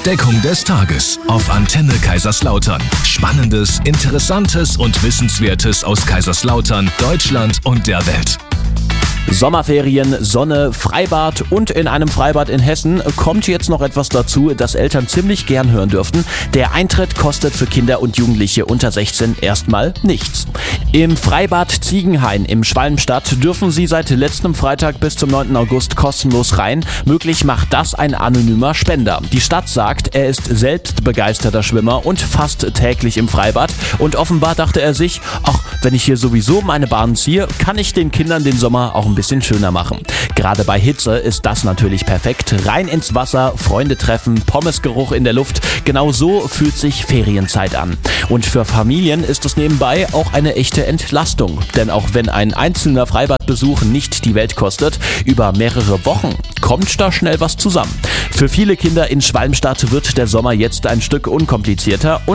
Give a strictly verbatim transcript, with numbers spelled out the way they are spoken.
Entdeckung des Tages auf Antenne Kaiserslautern. Spannendes, Interessantes und Wissenswertes aus Kaiserslautern, Deutschland und der Welt. Sommerferien, Sonne, Freibad und in einem Freibad in Hessen kommt jetzt noch etwas dazu, das Eltern ziemlich gern hören dürften. Der Eintritt kostet für Kinder und Jugendliche unter sechzehn erstmal nichts. Im Freibad Ziegenhain im Schwalmstadt dürfen sie seit letztem Freitag bis zum neunten August kostenlos rein. Möglich macht das ein anonymer Spender. Die Stadt sagt, er ist selbst begeisterter Schwimmer und fast täglich im Freibad. Und offenbar dachte er sich, ach, wenn ich hier sowieso meine Bahn ziehe, kann ich den Kindern den Sommer auch ein bisschen schöner machen. Gerade bei Hitze ist das natürlich perfekt. Rein ins Wasser, Freunde treffen, Pommesgeruch in der Luft. Genau so fühlt sich Ferienzeit an. Und für Familien ist es nebenbei auch eine echte Entlastung. Denn auch wenn ein einzelner Freibadbesuch nicht die Welt kostet, über mehrere Wochen kommt da schnell was zusammen. Für viele Kinder in Schwalmstadt wird der Sommer jetzt ein Stück unkomplizierter und